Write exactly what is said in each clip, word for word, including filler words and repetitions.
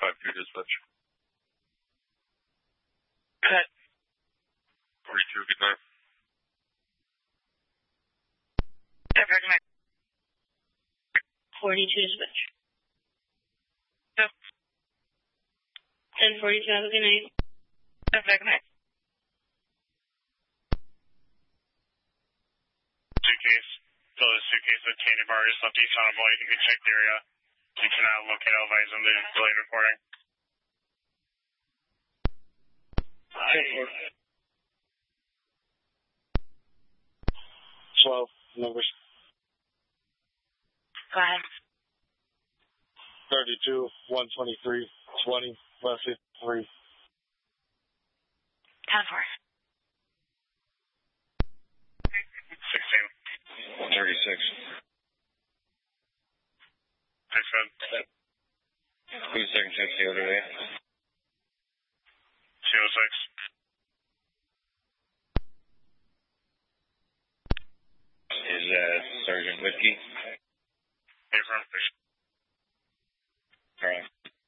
five two dispatch. Cut. forty-two, good night. Good night. forty-two dispatch. Yep. ten forty-two, have a good night. Good night. Suitcase. Fill the suitcase with candy bars left east on a boy. You can check the area. You cannot locate all vies on the delayed recording. twelve numbers. Go ahead. thirty-two, one twenty-three, twenty, left fifty-three. ten four. sixteen. thirty-six. Six good. Who's second six the other day? two oh six. Is that Sergeant Whiskey? Affirm. Alright.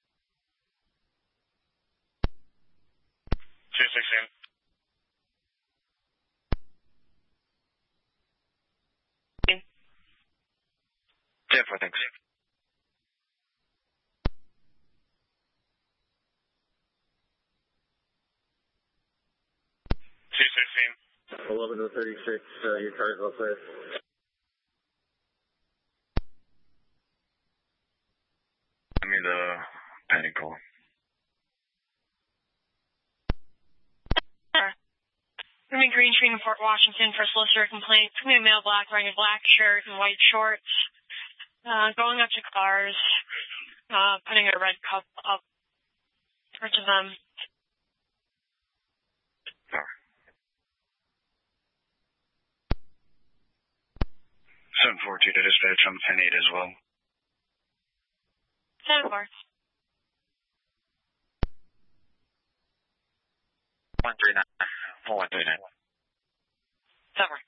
two sixteen. ten four, thanks. two sixteen. eleven to thirty-six, uh, your car's outside. Give me the panic call. I'm in Green Tree in Fort Washington for solicitor complaint. It's going to be a male black wearing a black shirt and white shorts. Uh, going up to cars, uh, putting a red cup up to them. seven four two to dispatch on the ten eight as well. ten four. one three nine. one three nine. ten four.